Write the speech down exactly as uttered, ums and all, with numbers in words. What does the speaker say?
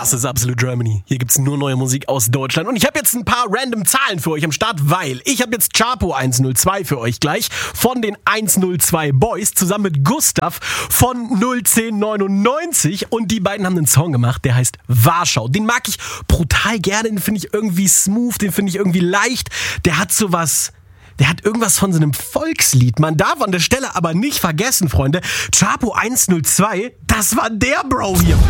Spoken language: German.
Das ist Absolute Germany. Hier gibt's nur neue Musik aus Deutschland. Und ich habe jetzt ein paar random Zahlen für euch am Start, weil ich habe jetzt Chapo eins null zwei für euch gleich von den eins null zwei Boys zusammen mit Gustav von null zehn neunundneunzig. Und die beiden haben einen Song gemacht, der heißt Warschau. Den mag ich brutal gerne, den finde ich irgendwie smooth, den finde ich irgendwie leicht. Der hat sowas... Der hat irgendwas von so einem Volkslied. Man darf an der Stelle aber nicht vergessen, Freunde, Chapo eins null zwei, das war der Bro hier.